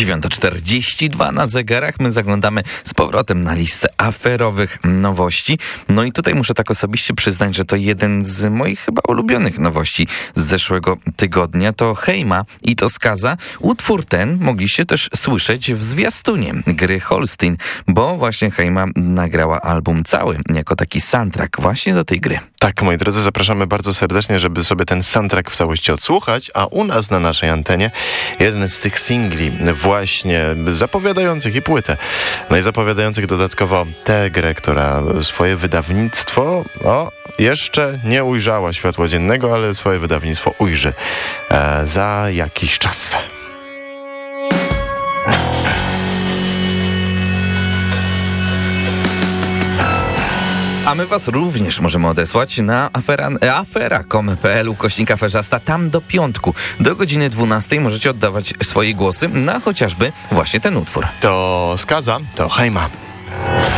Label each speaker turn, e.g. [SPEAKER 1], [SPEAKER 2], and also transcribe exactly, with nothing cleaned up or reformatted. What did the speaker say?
[SPEAKER 1] dziewiąta czterdzieści dwa na zegarach. My zaglądamy z powrotem na listę aferowych nowości. No i tutaj muszę tak osobiście przyznać, że to jeden z moich chyba ulubionych nowości z zeszłego tygodnia. To Heima i to Skaza. Utwór ten mogliście też słyszeć w zwiastunie gry Holstein, bo właśnie Heima nagrała album cały jako taki soundtrack właśnie do tej gry.
[SPEAKER 2] Tak, moi drodzy, zapraszamy bardzo serdecznie, żeby sobie ten soundtrack w całości odsłuchać, a u nas na naszej antenie jeden z tych singli właśnie zapowiadających i płytę, no i zapowiadających dodatkowo tę grę, która swoje wydawnictwo, o, jeszcze nie ujrzała światła dziennego, ale swoje wydawnictwo ujrzy e, za jakiś czas.
[SPEAKER 1] A my was również możemy odesłać na afera, afera kropka com kropka p l ukośnik aferzasta. Tam do piątku, do godziny dwunastej możecie oddawać swoje głosy na chociażby właśnie ten utwór.
[SPEAKER 2] To Skaza, to Heima.